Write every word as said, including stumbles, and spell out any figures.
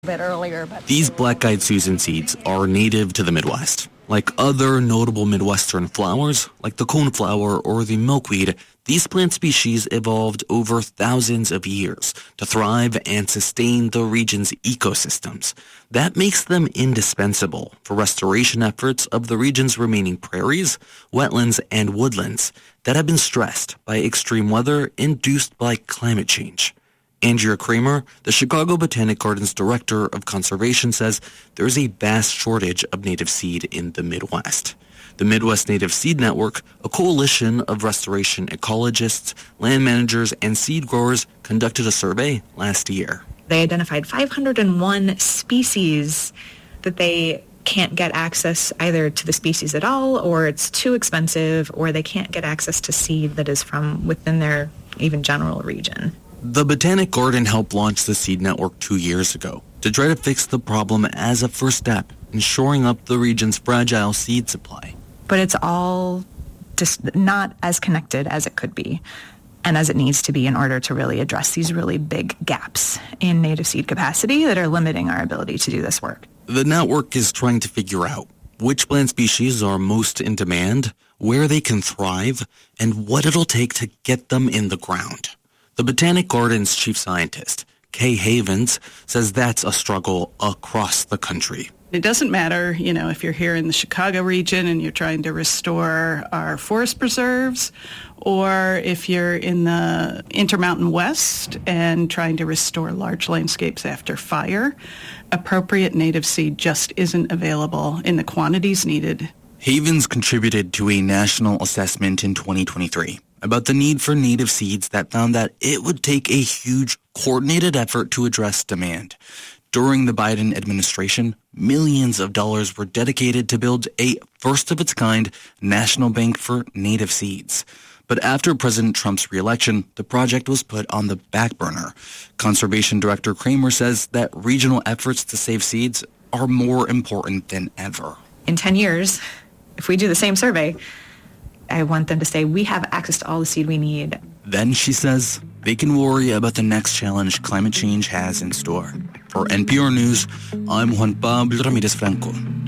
bit earlier. But These black-eyed Susan seeds are native to the Midwest. Like other notable Midwestern flowers, like the coneflower or the milkweed, these plant species evolved over thousands of years to thrive and sustain the region's ecosystems. That makes them indispensable for restoration efforts of the region's remaining prairies, wetlands, and woodlands that have been stressed by extreme weather induced by climate change. Andrea Kramer, the Chicago Botanic Gardens Director of Conservation, says there's a vast shortage of native seed in the Midwest. The Midwest Native Seed Network, a coalition of restoration ecologists, land managers, and seed growers, conducted a survey last year. They identified five hundred one species that they can't get access either to the species at all, or it's too expensive, or they can't get access to seed that is from within their even general region. The Botanic Garden helped launch the Seed Network two years ago to try to fix the problem as a first step in shoring up the region's fragile seed supply. But it's all just not as connected as it could be and as it needs to be in order to really address these really big gaps in native seed capacity that are limiting our ability to do this work. The network is trying to figure out which plant species are most in demand, where they can thrive, and what it'll take to get them in the ground. The Botanic Gardens chief scientist, Kay Havens, says that's a struggle across the country. It doesn't matter, you know, if you're here in the Chicago region and you're trying to restore our forest preserves, or if you're in the Intermountain West and trying to restore large landscapes after fire, appropriate native seed just isn't available in the quantities needed. Havens contributed to a national assessment in twenty twenty-three about the need for native seeds that found that it would take a huge coordinated effort to address demand. During the Biden administration, millions of dollars were dedicated to build a first-of-its-kind national bank for native seeds. But after President Trump's reelection, the project was put on the back burner. Conservation Director Kramer says that regional efforts to save seeds are more important than ever. In ten years, if we do the same survey, I want them to say we have access to all the seed we need. Then, she says, they can worry about the next challenge climate change has in store. For N P R News, I'm Juan Pablo Ramirez Franco.